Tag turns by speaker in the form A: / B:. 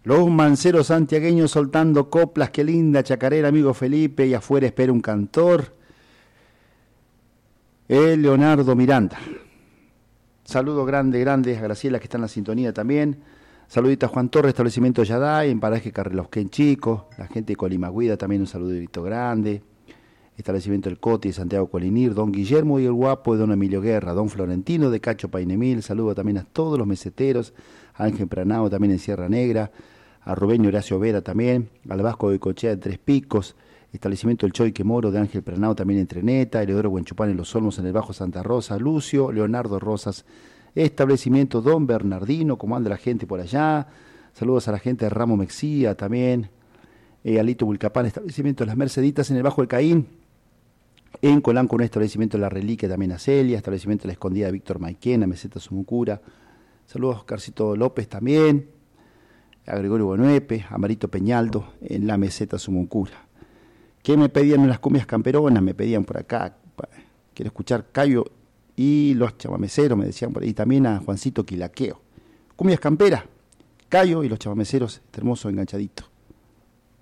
A: Los manceros santiagueños soltando coplas, qué linda chacarera, amigo Felipe, y afuera espera un cantor. Leonardo Miranda. Saludo grande a Graciela que está en la sintonía también. Saludito a Juan Torres, establecimiento Yaday, en paraje Carrelosquén Chico. La gente de Colimagüida también un saludito grande. Establecimiento El Coti de Santiago Colinir, don Guillermo y el Guapo de don Emilio Guerra, don Florentino de Cacho Painemil. Saludo también a todos los meseteros, a Ángel Pranao también en Sierra Negra, a Rubén Horacio Vera también, al Vasco de Cochea de Tres Picos, establecimiento El Choique Moro de Ángel Pranao también en Treneta, Eleodoro Huenchupán en Los Olmos en el Bajo Santa Rosa, Lucio, Leonardo Rosas, establecimiento Don Bernardino, como anda la gente por allá. Saludos a la gente de Ramo Mexía también, Alito Bulcapán, establecimiento Las Merceditas en el Bajo del Caín, en Colanco un establecimiento de La Reliquia también a Celia, establecimiento La Escondida de Víctor Maiquena, Meseta Sumucura. Saludos a Oscarcito López también, a Gregorio Bonuepe, a Marito Peñaldo en la Meseta Sumucura. ¿Qué me pedían en las cumbias camperonas? Me pedían por acá, quiero escuchar Cayo y los chamameceros, me decían por ahí, y también a Juancito Quilaqueo. Cumbias camperas, Cayo y los chamameceros, este hermoso enganchadito.